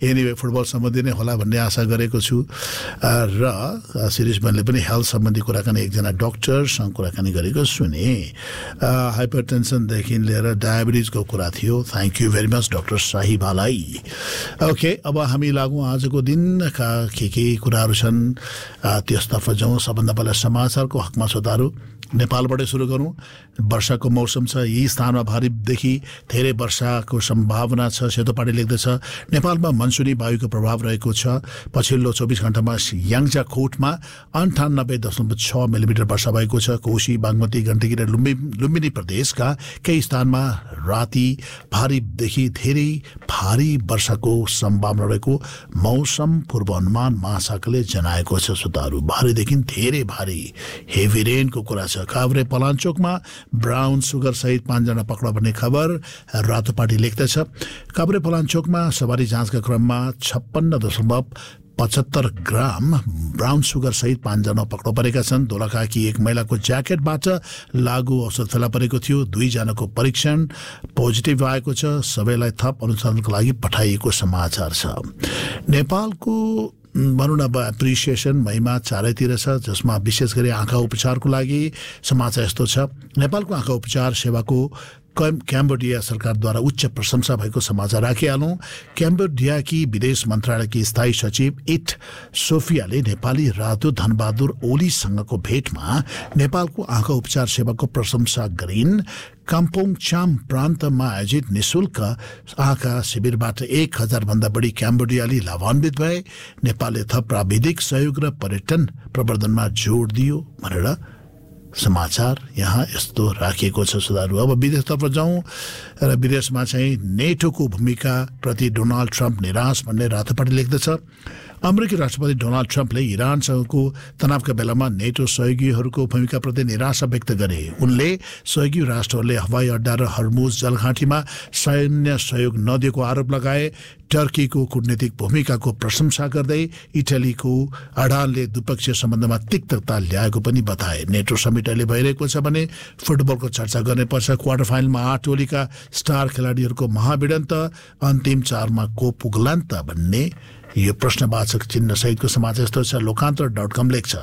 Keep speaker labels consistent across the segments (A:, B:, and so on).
A: Anyway football सम्बन्धी नै होला भन्ने आशा गरेको छु र शिरीषमनले पनि हेल्थ सम्बन्धी कुराकानी एकजना डाक्टरसँग कुराकानी गरेको सुने हाइपरटेन्सनदेखि लिएर डायबिटिजको कुरा थियो thank you very much doctor साहिबालाई okay अब हामी लागौँ आजको दिनका के कुराहरू छन् त्यसतर्फ जाउँ सबभन्दा पहिला समाचारको हकमा श्रोताहरू नेपालबाटै सुरु गरौँ वर्षाको मौसम छ यी स्थानमा भारीदेखि धेरै वर्षाको सम्भावना छ सेतोपाटी लेख्दछ नेपालमा मनसुनी वायुको प्रभाव रहेको छ पछिल्लो 24 घण्टामा याङजाखोटमा 98.6 मिलिमिटर वर्षा भएको छ कोशी बागमती गण्डकी र लुम्बिनी प्रदेशका केही स्थानमा राति भारीदेखि धेरै भारी वर्षाको सम्भावना रहेको मौसम पूर्वानुमान महाशाखाले जनाएको छ श्रोताहरू भारीदेखि धेरै भारी हेभी रेनको कुरा छ काभ्रे पलाञ्चोकमा ब्राउन सुगर सहित 5 जना पक्राउ पर्ने खबर रातोपाटी लेख्दछ काभ्रे पलाञ्चोकमा सवारी जाँचका क्रममा 56.75 ग्राम ब्राउन सुगर सहित 5 जना पक्राउ परेका छन् दोलखाकी एक महिलाको ज्याकेटबाट लागू औषध फेला परेको थियो 2 जनाको परीक्षण पोजिटिभ आएको छ सबैलाई थप अनुसन्धानको लागि पठाइएको समाचार छ नेपालको भनौँ न अब एप्रिसिएसन महिमा चारैतिर छ जसमा विशेष गरी आँखा उपचारको लागि समाचार यस्तो छ नेपालको आँखा उपचार सेवाको क्याम्बोडिया सरकारद्वारा उच्च प्रशंसा भएको समाचार राखिहालौँ क्याम्बोडियाकी विदेश मन्त्रालयकी स्थायी सचिव इट सोफियाले नेपाली राजदूत धनबहादुर ओलीसँगको भेटमा नेपालको आँखा उपचार सेवाको प्रशंसा गरिन् काम्पोङ चाम प्रान्तमा आयोजित निशुल्क आँखा शिविरबाट 1000 भन्दा बढी क्याम्बोडियाली लाभान्वित भए नेपालले थप प्राविधिक सहयोग र पर्यटन प्रवर्धनमा जोड दियो भनेर समाचार यहाँ यस्तो राखिएको छ श्रोताहरू अब विदेशतर्फ जाउँ र विदेशमा चाहिँ नेटोको भूमिका प्रति डोनाल्ड ट्रम्प निराश भन्ने रातोपाटी लेख्दछ अमेरिकी राष्ट्रपति डोनाल्ड ट्रम्पले इरानसँगको तनावका बेलामा नेटो सहयोगीहरूको भूमिकाप्रति निराशा व्यक्त गरे उनले सहयोगी राष्ट्रहरूले हवाई अड्डा र हर्मुज जलघाटीमा सैन्य सहयोग नदिएको आरोप लगाए टर्कीको कूटनीतिक भूमिकाको प्रशंसा गर्दै इटालीको अडानले द्विपक्षीय सम्बन्धमा तिक्तता ल्याएको पनि बताए नेटो समिट अहिले भइरहेको छ भने फुटबलको चर्चा गर्नुपर्छ क्वार्टर फाइनलमा 8 टोलीका स्टार खेलाडीहरूको महाभिडन्त अन्तिम 4मा को पुग्लान् त भन्ने यो प्रश्नवाचक चिन्ह सहितको समाचार यस्तो छ लोकान्तर.com लेख्छ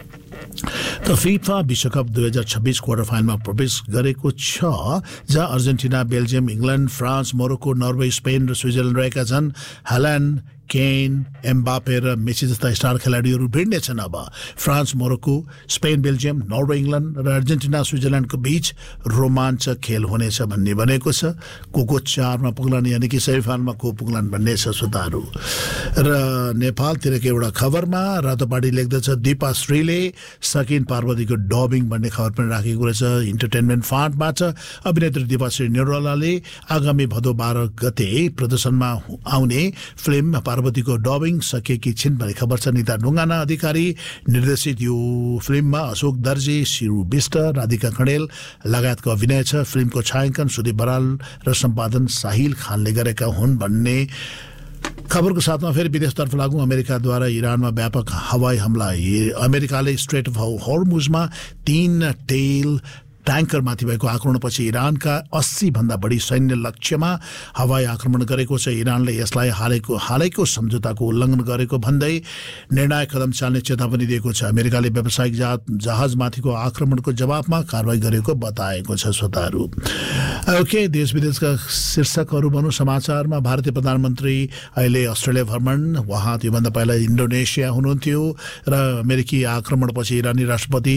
A: त फिफा विश्वकप 2026 क्वार्टर फाइनलमा प्रवेश गरेको छ जहाँ Argentina Belgium England France Morocco Norway Spain र स्विजरल्यान्ड रहेका छन् हाल्यान्ड केन एम्बापे र मेसी जस्ता स्टार खेलाडीहरू भिड्नेछन् अब France Morocco Spain Belgium Norway England र अर्जेन्टिना स्विजरल्यान्डको बीच रोमाञ्चक खेल हुनेछ भन्ने भनेको छ को 4मा पुग्लान् यानि कि सेमिफाइनलमा को पुग्लान् भन्ने छ श्रोताहरू र नेपालतिरको एउटा खबरमा रातोपाटी लेख्दछ दीपा श्रीले सकिन पार्वतीको डबिङ भन्ने खबर पनि राखेको रहेछ इन्टरटेनमेन्ट फान्डबाट अभिनेत्री दीपा श्री निरौलाले आगामी भदौ 12 गते प्रदर्शनमा आउने फिल्म पार्वतीको डबिङ सकेकी छिन् भन्ने खबर छ निता ढुङ्गाना अधिकारी निर्देशित यो फिल्ममा अशोक दर्जी शिरू विष्ट राधिका खडेल लगायतको अभिनय छ फिल्मको छायाङ्कन सुदीप बराल र सम्पादन साहिल खानले गरेका हुन् भन्ने खबरको साथमा फेरि विदेशतर्फ लागौँ अमेरिकाद्वारा इरानमा व्यापक हवाई हमला अमेरिकाले स्ट्रेट अफ हर्मुजमा 3 टेल ट्याङ्करमाथि भएको आक्रमणपछि इरानका 80 भन्दा बढी सैन्य लक्ष्यमा हवाई आक्रमण गरेको छ इरानले यसलाई हालैको सम्झौताको उल्लङ्घन गरेको भन्दै निर्णायक कदम चाल्ने चेतावनी दिएको छ अमेरिकाले व्यावसायिक जहाजमाथिको आक्रमणको जवाफमा कारवाही गरेको बताएको छ श्रोताहरू ओके देश विदेशका शीर्षकहरू भनौँ समाचारमा भारतीय प्रधानमन्त्री अहिले अस्ट्रेलिया भ्रमण उहाँ त्योभन्दा पहिला इन्डोनेसिया हुनुहुन्थ्यो र अमेरिकी आक्रमणपछि इरानी राष्ट्रपति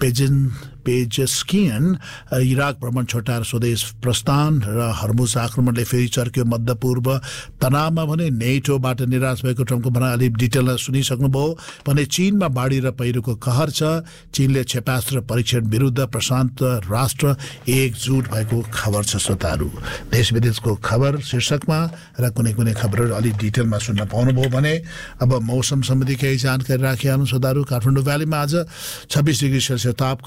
A: पेजेस्कियन इराक भ्रमण छोटाएर स्वदेश प्रस्थान र हर्मुज आक्रमणले फेरि चर्क्यो मध्यपूर्व तनावमा भने नेटोबाट निराश भएको ट्रम्पको भनाइ अलि डिटेलमा सुनिसक्नुभयो भने चीनमा बाढी र पहिरोको कहर छ चीनले क्षेपास्त्र परीक्षण विरुद्ध प्रशान्त राष्ट्र एकजुट भएको खबर छ श्रोताहरू देश विदेशको खबर शीर्षकमा र कुनै खबरहरू अलि डिटेलमा सुन्न पाउनुभयो भने अब मौसम सम्बन्धी केही जानकारी राखिहाल्नु श्रोताहरू काठमाडौँ भ्यालीमा आज 26 डिग्री सेल्सियस तापक्रम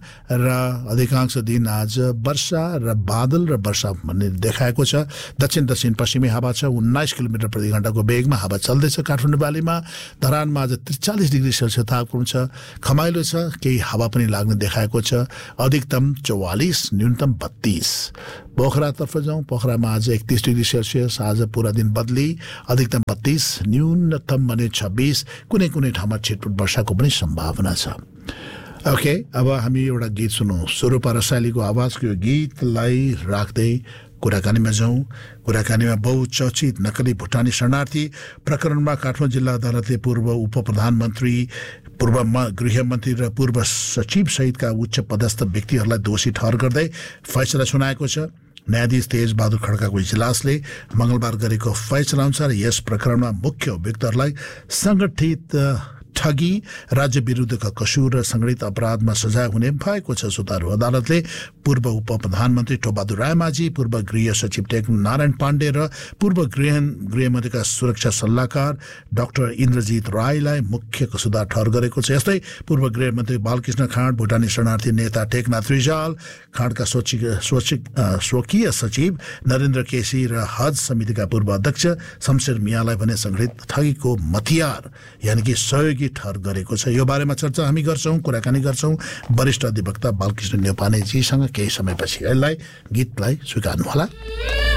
A: र अधिकांश दिन आज वर्षा र बादल र वर्षा भन्ने देखाएको छ। दक्षिण पश्चिमी हावा छ, 19 किलोमिटर प्रति घण्टाको वेगमा हावा चल्दैछ। काठमाडौँ भ्यालीमा धरानमा आज 43 डिग्री सेल्सियस तापक्रम छ। खमाइलो छ, केही हावा पनि लाग्ने देखाएको छ। अधिकतम 44, न्यूनतम 32। पोखरातर्फ जाउँ, पोखरामा आज 31 डिग्री सेल्सियस, आज पूरा दिन बदली। अधिकतम 32, न्यूनतम भने 26। कुनै कुनै ठाउँमा छिटपुट वर्षाको पनि सम्भावना छ। ओके, अब हामी एउटा गीत सुनौँ। स्वरूपा रसाइलीको आवाजको यो गीतलाई राख्दै कुराकानीमा जाउँ। कुराकानीमा बहुचर्चित नक्कली भुटानी शरणार्थी प्रकरणमा काठमाडौँ जिल्ला अदालतले पूर्व उप प्रधानमन्त्री, पूर्व गृहमन्त्री र पूर्व सचिव सहितका उच्च पदस्थ व्यक्तिहरूलाई दोषी ठहर गर्दै फैसला सुनाएको छ। न्यायाधीश तेज बहादुर खड्काको इजलासले मंगलबार गरेको फैसला अनुसार यस प्रकरणमा मुख्य अभियुक्तहरूलाई संगठित ठगी, राज्य विरुद्धका कसुर र संगठित अपराधमा सजाय हुने भएको छ। सुतारू अदालतले पूर्व उप प्रधानमन्त्री टोपबहादुर रायमाझी, पूर्व गृह सचिव टेकु नारायण पाण्डे र पूर्व गृहमन्त्रीका सुरक्षा सल्लाहकार डाक्टर इन्द्रजित राईलाई मुख्य कसुरदार ठहर गरेको छ। यस्तै पूर्व गृहमन्त्री बालकृष्ण खाँड, भुटानी शरणार्थी नेता टेकनाथ रिजाल, खाँडका स्वकीय सचिव नरेन्द्र केसी र हज समितिका पूर्व अध्यक्ष शमशेर मियालाई भने संगठित ठगीको मथियार यानि कि सहयोगी ठहर गरेको छ। यो बारेमा चर्चा हामी गर्छौँ, कुराकानी गर्छौँ वरिष्ठ अधिवक्ता बालकृष्ण न्यौपानेजीसँग केही समयपछि। यसलाई गीतलाई स्वीकार्नुहोला।